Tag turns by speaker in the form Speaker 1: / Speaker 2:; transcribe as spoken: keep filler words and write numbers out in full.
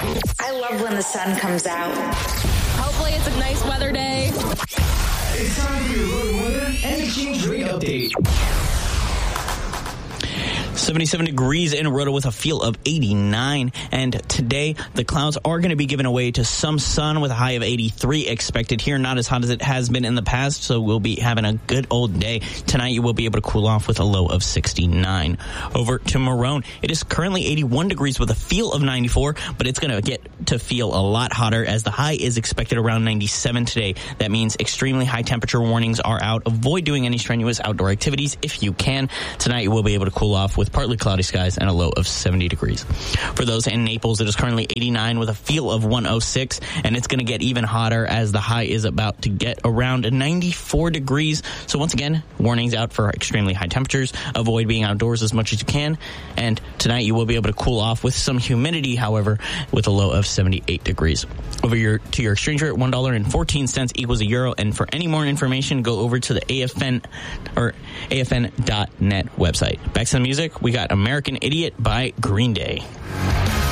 Speaker 1: I love when the sun comes out.
Speaker 2: Hopefully it's a nice weather day.
Speaker 3: It's time for your road weather and exchange rate update.
Speaker 4: seventy-seven degrees in Roto with a feel of eighty-nine. And today, the clouds are going to be given away to some sun with a high of eighty-three expected here. Not as hot as it has been in the past, so we'll be having a good old day. Tonight, you will be able to cool off with a low of sixty-nine. Over to Marone. It is currently eighty-one degrees with a feel of ninety-four, but it's going to get to feel a lot hotter as the high is expected around ninety-seven today. That means extremely high temperature warnings are out. Avoid doing any strenuous outdoor activities if you can. Tonight, you will be able to cool off with partly cloudy skies and a low of seventy degrees. For those in Naples, it is currently eighty-nine with a feel of one oh six, and it's going to get even hotter as the high is about to get around ninety-four degrees. So once again, warnings out for extremely high temperatures. Avoid being outdoors as much as you can. And tonight you will be able to cool off with some humidity, however, with a low of seventy-eight degrees. Over your to your exchange rate, one dollar and fourteen cents equals a euro. And for any more information, go over to the A F N or A F N dot net website. Back to the music. We got American Idiot by Green Day.